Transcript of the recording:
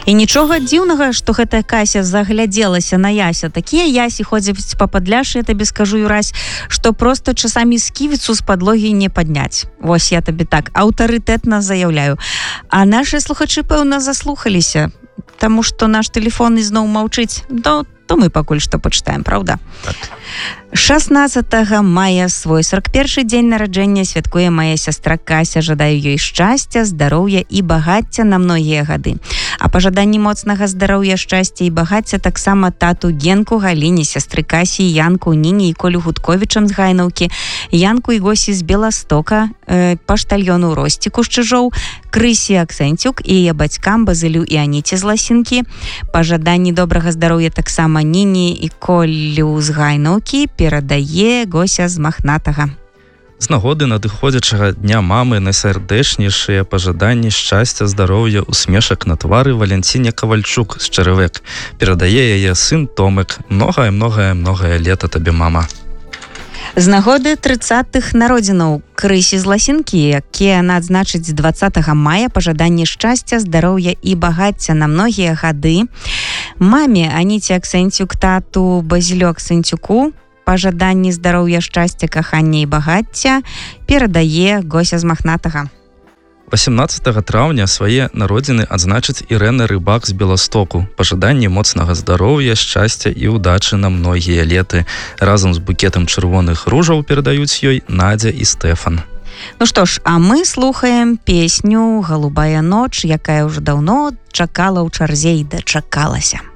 І нічога дзіўнага, што гэтая Кася заглядзелася на Яся. Такія Ясі ходзяць па падляшы, я табе скажу, Юрась, што просто часамі сківіцу з падлогі не падняць. Вось я табе так аўтарытэтна заяўляю. А нашы слухачы, пэўна, заслухаліся, таму што наш тэлефон ізноў маўчыць. То мы пакуль што пачытаем, праўда? Так. 16 мая свой 41-й дзень нараджэння святкуе моя сястра Кася. Жадаю ёй шчасця, здароўя і багацця на многія гады. А пажаданні моцнага здароўя, шчасця і багацця таксама тату Генку, Галіне, сястры Касі, Янку, Ніні і Колю Гудковічам з Гайнаўкі, Янку і Госі з Беластока, паштальёну Росціку з Чыжоў, Крысі Аксэнцюк і яе бацькам Базылю і Аніце з Ласінкі. Пажаданні добрага здароўя таксама Ніні і Колю з Гайнаўкі перадае Гося з Махнатага. З нагоды надыходзячага дня мамы найсардэчнейшыя пажаданні шчасця, здароўя, усмешак на твары Валянціне Кавальчук з Чарывек. Перадае яе сын Томек. Многае лета табе, мама. З нагоды 30-х народзінаў Крысі з Ласінкі, якія надзначыць 20 мая, пажаданні шчасця, здароўя і багацця на многія гады. Маме Аніце Аксэнцюк, тату Базілю Аксэнцюку пажаданні здароўя, шчасця, кахання і багацця перадае Гося з Махнатага. 18 траўня свае народзіны адзначыць Ірэна Рыбак з Беластоку. Пажаданні моцнага здароўя, шчасця і ўдачы на многія леты. Разам з букетам чырвоных ружаў перадаюць ёй Надзя і Стэфан. Ну што ж, а мы слухаем песню «Голубая ноч», якая ўжо даўно чакала ў чарзе і дачакалася.